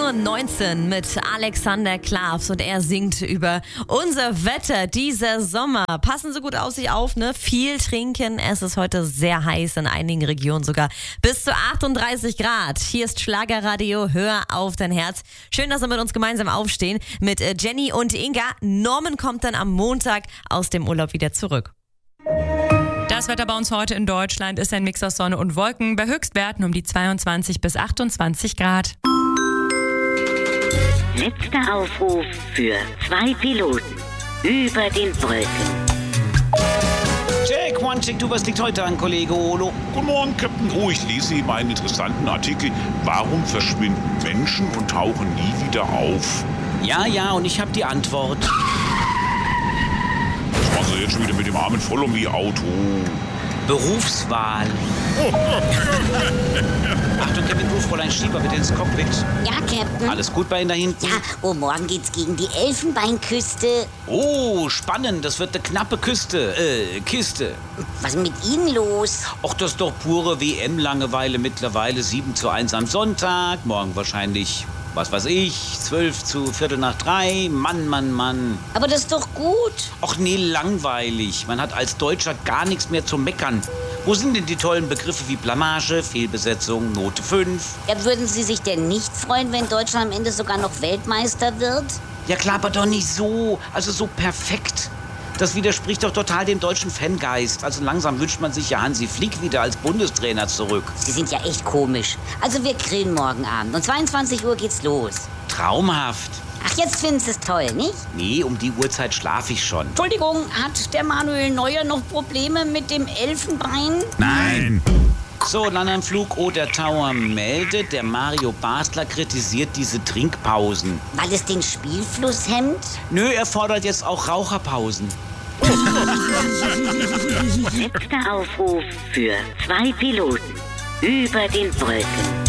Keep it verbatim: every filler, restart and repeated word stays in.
Uhr neunzehn mit Alexander Klavs und er singt über unser Wetter dieser Sommer. Passen Sie gut auf sich auf, ne? Viel trinken. Es ist heute sehr heiß, in einigen Regionen sogar bis zu achtunddreißig Grad. Hier ist Schlagerradio, hör auf dein Herz. Schön, dass Sie mit uns gemeinsam aufstehen mit Jenny und Inga. Norman kommt dann am Montag aus dem Urlaub wieder zurück. Das Wetter bei uns heute in Deutschland ist ein Mix aus Sonne und Wolken bei Höchstwerten um die zweiundzwanzig bis achtundzwanzig Grad. Letzter Aufruf für zwei Piloten über den Wolken. Jack, one check, du, was liegt heute an, Kollege Olo? Guten Morgen, Captain. Oh, ich lese eben einen interessanten Artikel. Warum verschwinden Menschen und tauchen nie wieder auf? Ja, ja, und ich habe die Antwort. Was machen Sie jetzt schon wieder mit dem armen Vollumli-Auto? Berufswahl. Achtung, Captain Crew, Fräulein Schieber, bitte ins Cockpit. Ja, Captain. Alles gut bei Ihnen da hinten? Ja, oh, morgen geht's gegen die Elfenbeinküste. Oh, spannend, das wird eine knappe Küste, äh, Kiste. Was ist mit Ihnen los? Ach, das ist doch pure W M-Langeweile mittlerweile. sieben zu eins am Sonntag, morgen wahrscheinlich, was weiß ich, zwölf zu Viertel nach drei. Mann, Mann, Mann. Aber das ist doch gut. Ach nee, langweilig. Man hat als Deutscher gar nichts mehr zu meckern. Wo sind denn die tollen Begriffe wie Blamage, Fehlbesetzung, Note fünf? Ja, würden Sie sich denn nicht freuen, wenn Deutschland am Ende sogar noch Weltmeister wird? Ja klar, aber doch nicht so. Also so perfekt. Das widerspricht doch total dem deutschen Fangeist. Also langsam wünscht man sich ja Hansi Flick wieder als Bundestrainer zurück. Sie sind ja echt komisch. Also wir grillen morgen Abend. Um zweiundzwanzig Uhr geht's los. Traumhaft. Ach, jetzt finden Sie es toll, nicht? Nee, um die Uhrzeit schlafe ich schon. Entschuldigung, hat der Manuel Neuer noch Probleme mit dem Elfenbein? Nein! So, dann am Flug O der Tower meldet, der Mario Basler kritisiert diese Trinkpausen. Weil es den Spielfluss hemmt? Nö, er fordert jetzt auch Raucherpausen. Letzter Aufruf für zwei Piloten über den Wolken.